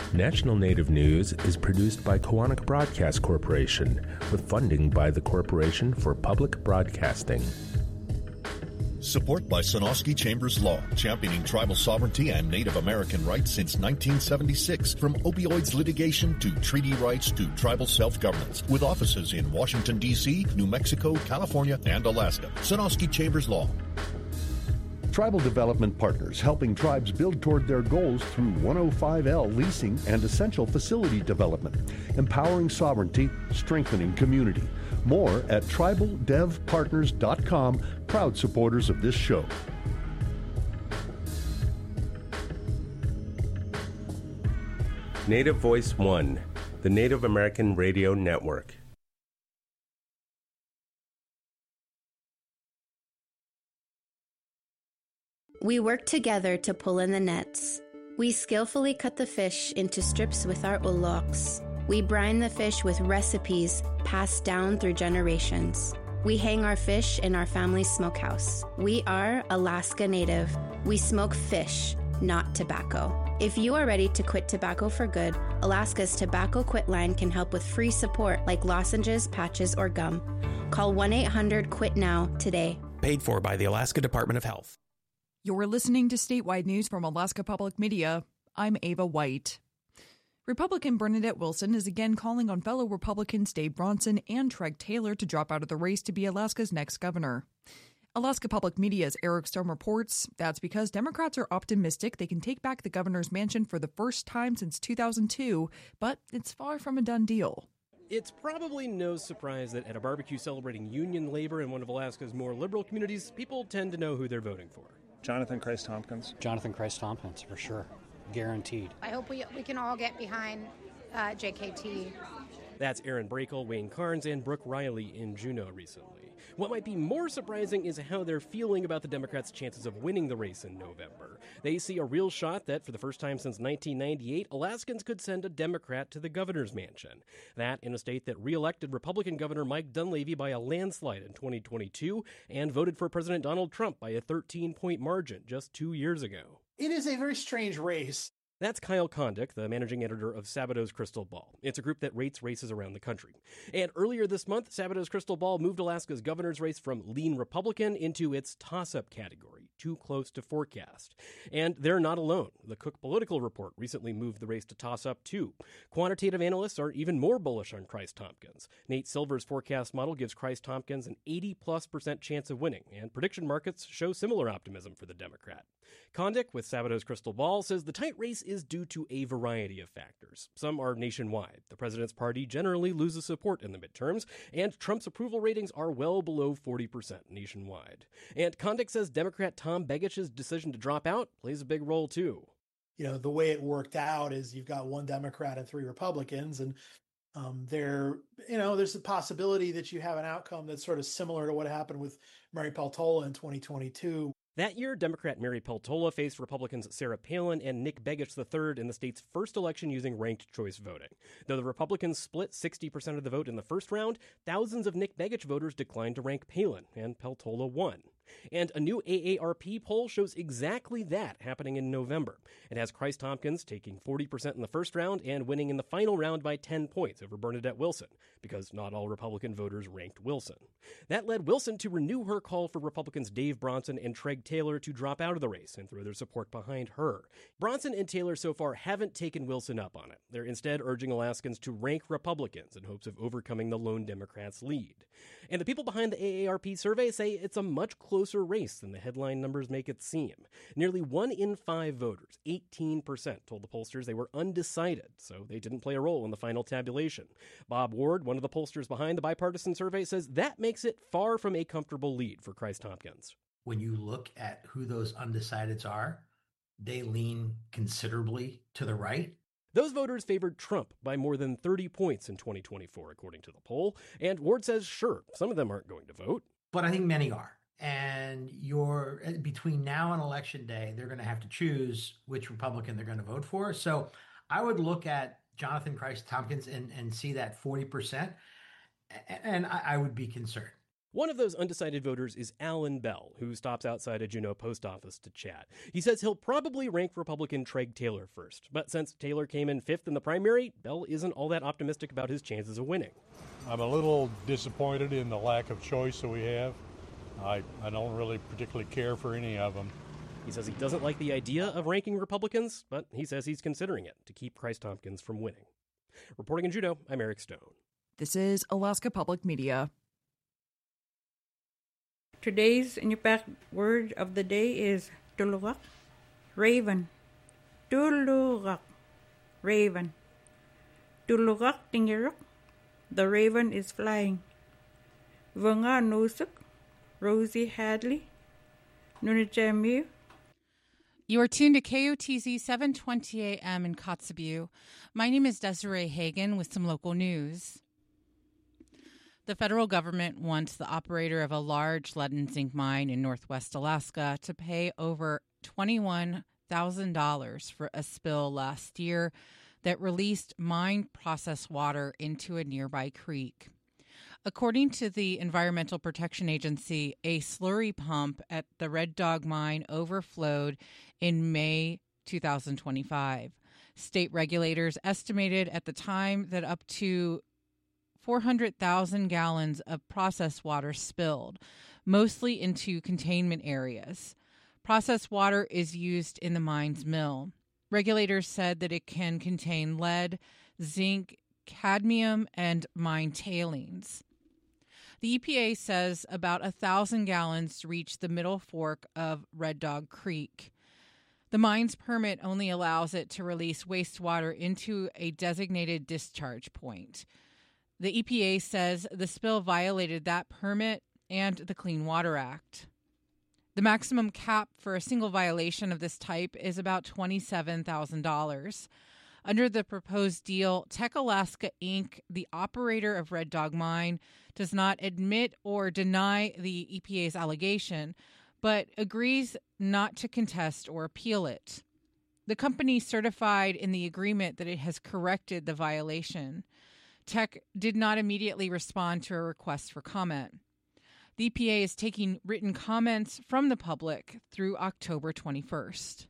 National Native News is produced by Koahnic Broadcast Corporation with funding by the Corporation for Public Broadcasting. Support by Sonosky Chambers Law, championing tribal sovereignty and Native American rights since 1976. From opioids litigation to treaty rights to tribal self-governance. With offices in Washington, D.C., New Mexico, California, and Alaska. Sonosky Chambers Law. Tribal Development Partners, helping tribes build toward their goals through 105L leasing and essential facility development. Empowering sovereignty, strengthening community. More at tribaldevpartners.com, proud supporters of this show. Native Voice One, the Native American Radio Network. We work together to pull in the nets. We skillfully cut the fish into strips with our uloks. We brine the fish with recipes passed down through generations. We hang our fish in our family's smokehouse. We are Alaska Native. We smoke fish, not tobacco. If you are ready to quit tobacco for good, Alaska's Tobacco Quit line can help with free support like lozenges, patches, or gum. Call 1-800-QUIT-NOW today. Paid for by the Alaska Department of Health. You're listening to statewide news from Alaska Public Media. I'm Ava White. Republican Bernadette Wilson is again calling on fellow Republicans Dave Bronson and Treg Taylor to drop out of the race to be Alaska's next governor. Alaska Public Media's Eric Stone reports that's because Democrats are optimistic they can take back the governor's mansion for the first time since 2002, but it's far from a done deal. It's probably no surprise that at a barbecue celebrating union labor in one of Alaska's more liberal communities, people tend to know who they're voting for. Jonathan Christ-Tompkins. Jonathan Christ-Tompkins, for sure. Guaranteed. I hope we can all get behind JKT. That's Aaron Brakel, Wayne Carnes, and Brooke Riley in Juneau recently. What might be more surprising is how they're feeling about the Democrats' chances of winning the race in November. They see a real shot that, for the first time since 1998, Alaskans could send a Democrat to the governor's mansion. That in a state that re-elected Republican Governor Mike Dunleavy by a landslide in 2022 and voted for President Donald Trump by a 13-point margin just 2 years ago. It is a very strange race. That's Kyle Kondik, the managing editor of Sabatos Crystal Ball. It's a group that rates races around the country. And earlier this month, Sabatos Crystal Ball moved Alaska's governor's race from lean Republican into its toss-up category, too close to forecast. And they're not alone. The Cook Political Report recently moved the race to toss-up too. Quantitative analysts are even more bullish on Christ-Tompkins. Nate Silver's forecast model gives Christ-Tompkins an 80+% chance of winning, and prediction markets show similar optimism for the Democrat. Kondik with Sabatos Crystal Ball says the tight race is due to a variety of factors. Some are nationwide. The president's party generally loses support in the midterms, and Trump's approval ratings are well below 40% nationwide. And Kondik says Democrat Tom Begich's decision to drop out plays a big role too. You know, the way it worked out is you've got one Democrat and three Republicans, and there's a possibility that you have an outcome that's sort of similar to what happened with Mary Peltola in 2022. That year, Democrat Mary Peltola faced Republicans Sarah Palin and Nick Begich III in the state's first election using ranked choice voting. Though the Republicans split 60% of the vote in the first round, thousands of Nick Begich voters declined to rank Palin, and Peltola won. And a new AARP poll shows exactly that happening in November. It has Christ-Tompkins taking 40% in the first round and winning in the final round by 10 points over Bernadette Wilson, because not all Republican voters ranked Wilson. That led Wilson to renew her call for Republicans Dave Bronson and Treg Taylor to drop out of the race and throw their support behind her. Bronson and Taylor so far haven't taken Wilson up on it. They're instead urging Alaskans to rank Republicans in hopes of overcoming the lone Democrats' lead. And the people behind the AARP survey say it's a much closer race than the headline numbers make it seem. Nearly 1 in 5 voters, 18%, told the pollsters they were undecided, so they didn't play a role in the final tabulation. Bob Ward, one of the pollsters behind the bipartisan survey, says that makes it far from a comfortable lead for Christ-Tompkins. When you look at who those undecideds are, they lean considerably to the right. Those voters favored Trump by more than 30 points in 2024, according to the poll. And Ward says, sure, some of them aren't going to vote. But I think many are. And between now and Election Day, they're going to have to choose which Republican they're going to vote for. So I would look at Jonathan Christ-Tompkins and see that 40%, and I would be concerned. One of those undecided voters is Alan Bell, who stops outside a Juneau post office to chat. He says he'll probably rank Republican Treg Taylor first, but since Taylor came in 5th in the primary, Bell isn't all that optimistic about his chances of winning. I'm a little disappointed in the lack of choice that we have. I don't really particularly care for any of them. He says he doesn't like the idea of ranking Republicans, but he says he's considering it to keep Christ Tompkins from winning. Reporting in Juneau, I'm Eric Stone. This is Alaska Public Media. Today's Inupiaq word of the day is tulugak, raven. Tulugak, raven. Tulugak tingiruk, the raven is flying. Vanga nusuk, Rosie Hadley, Nunajamiu. You are tuned to KOTZ 720 AM in Kotzebue. My name is Desiree Hagen with some local news. The federal government wants the operator of a large lead and zinc mine in northwest Alaska to pay over $21,000 for a spill last year that released mine process water into a nearby creek. According to the Environmental Protection Agency, a slurry pump at the Red Dog mine overflowed in May 2025. State regulators estimated at the time that up to 400,000 gallons of processed water spilled, mostly into containment areas. Processed water is used in the mine's mill. Regulators said that it can contain lead, zinc, cadmium, and mine tailings. The EPA says about 1,000 gallons reach the middle fork of Red Dog Creek. The mine's permit only allows it to release wastewater into a designated discharge point. The EPA says the spill violated that permit and the Clean Water Act. The maximum cap for a single violation of this type is about $27,000. Under the proposed deal, Tech Alaska Inc., the operator of Red Dog Mine, does not admit or deny the EPA's allegation, but agrees not to contest or appeal it. The company certified in the agreement that it has corrected the violation. Tech did not immediately respond to a request for comment. The EPA is taking written comments from the public through October 21st.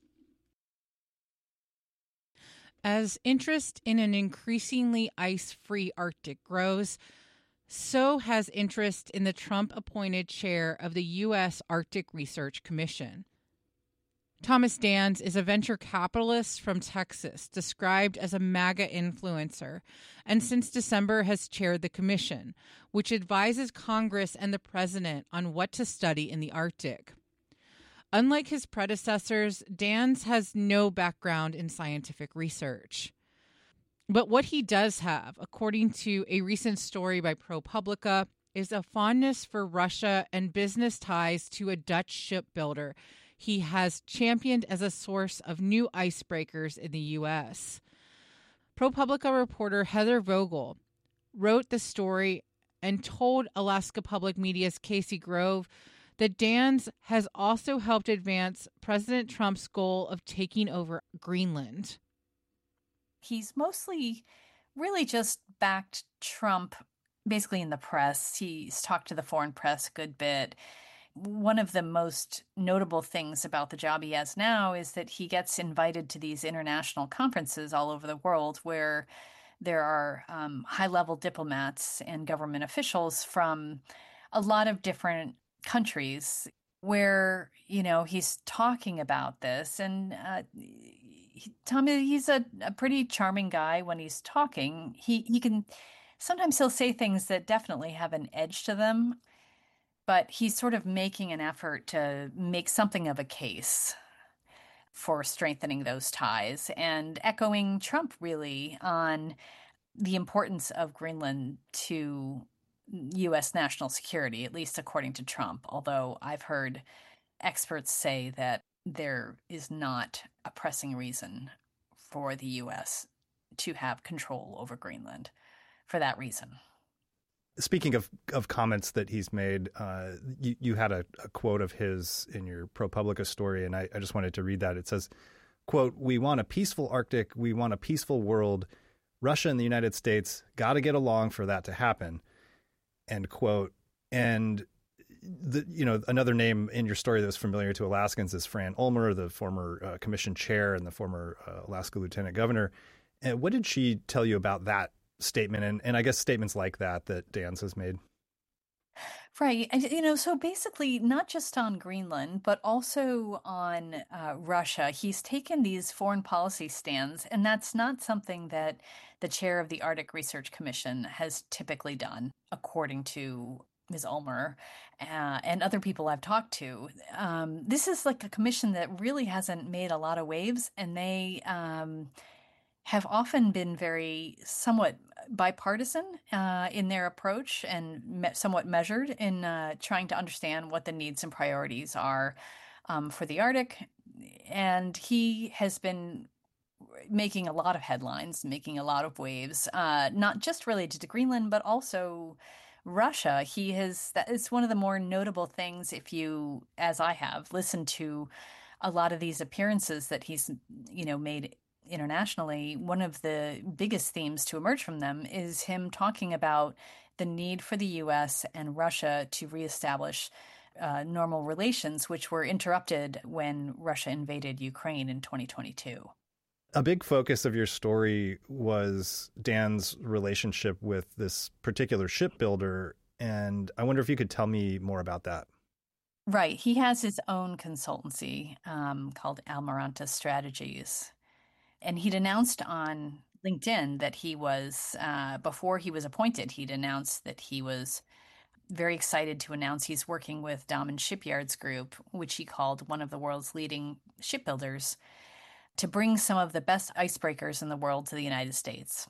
As interest in an increasingly ice-free Arctic grows, so has interest in the Trump-appointed chair of the U.S. Arctic Research Commission. Thomas Dans is a venture capitalist from Texas, described as a MAGA influencer, and since December has chaired the commission, which advises Congress and the president on what to study in the Arctic. Unlike his predecessors, Dans has no background in scientific research. But what he does have, according to a recent story by ProPublica, is a fondness for Russia and business ties to a Dutch shipbuilder he has championed as a source of new icebreakers in the U.S. ProPublica reporter Heather Vogel wrote the story and told Alaska Public Media's Casey Grove that Dans has also helped advance President Trump's goal of taking over Greenland. He's mostly really just backed Trump basically in the press. He's talked to the foreign press a good bit. One of the most notable things about the job he has now is that he gets invited to these international conferences all over the world where there are high-level diplomats and government officials from a lot of different countries where, you know, he's talking about this. And Tommy, he's a pretty charming guy when he's talking. He can, sometimes he'll say things that definitely have an edge to them, but he's sort of making an effort to make something of a case for strengthening those ties and echoing Trump really on the importance of Greenland to U.S. national security, at least according to Trump, although I've heard experts say that there is not a pressing reason for the U.S. to have control over Greenland for that reason. Speaking of comments that he's made, you had a quote of his in your ProPublica story, and I just wanted to read that. It says, quote, "We want a peaceful Arctic. We want a peaceful world. Russia and the United States got to get along for that to happen." End quote. And another name in your story that was familiar to Alaskans is Fran Ulmer, the former commission chair and the former Alaska lieutenant governor. And what did she tell you about that statement and I guess statements like that Dans has made? Right. And, so basically, not just on Greenland, but also on Russia, he's taken these foreign policy stands, and that's not something that the chair of the Arctic Research Commission has typically done, according to Ms. Ulmer and other people I've talked to. This is like a commission that really hasn't made a lot of waves, and they have often been somewhat bipartisan in their approach and somewhat measured in trying to understand what the needs and priorities are for the Arctic. And he has been making a lot of headlines, making a lot of waves, not just related to Greenland, but also Russia. That is one of the more notable things if you, as I have, listened to a lot of these appearances that he's, made internationally. One of the biggest themes to emerge from them is him talking about the need for the U.S. and Russia to reestablish normal relations, which were interrupted when Russia invaded Ukraine in 2022. A big focus of your story was Dan's relationship with this particular shipbuilder, and I wonder if you could tell me more about that. Right. He has his own consultancy called Almiranta Strategies. And he'd announced on LinkedIn that he was, before he was appointed, he'd announced that he was very excited to announce he's working with Damen Shipyards Group, which he called one of the world's leading shipbuilders, to bring some of the best icebreakers in the world to the United States.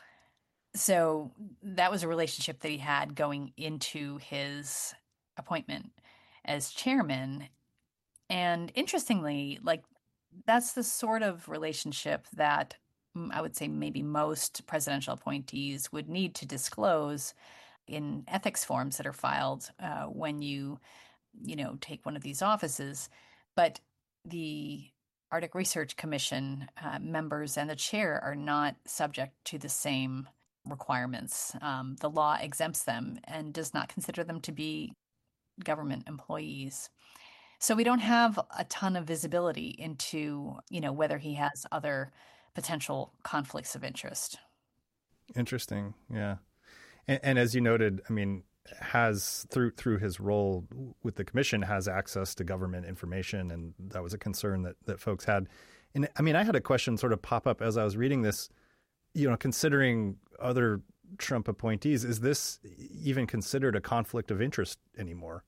So that was a relationship that he had going into his appointment as chairman. And interestingly, that's the sort of relationship that I would say maybe most presidential appointees would need to disclose in ethics forms that are filed when you take one of these offices. But the Arctic Research Commission members and the chair are not subject to the same requirements. The law exempts them and does not consider them to be government employees. So we don't have a ton of visibility into, whether he has other potential conflicts of interest. Interesting. Yeah. And as you noted, has through his role with the commission has access to government information. And that was a concern that folks had. And I had a question sort of pop up as I was reading this, considering other Trump appointees, is this even considered a conflict of interest anymore?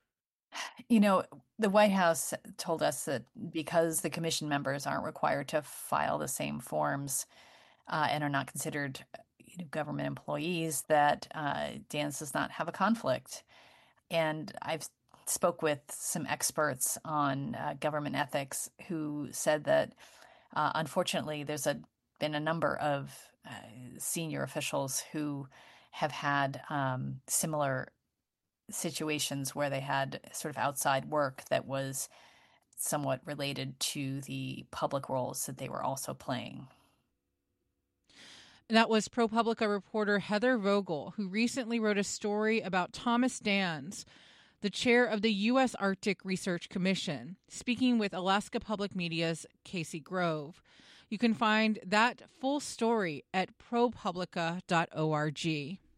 The White House told us that because the commission members aren't required to file the same forms and are not considered government employees, that Dans does not have a conflict. And I've spoke with some experts on government ethics who said that unfortunately there's been a number of senior officials who have had similar situations where they had sort of outside work that was somewhat related to the public roles that they were also playing. That was ProPublica reporter Heather Vogel, who recently wrote a story about Thomas Dans, the chair of the U.S. Arctic Research Commission, speaking with Alaska Public Media's Casey Grove. You can find that full story at ProPublica.org.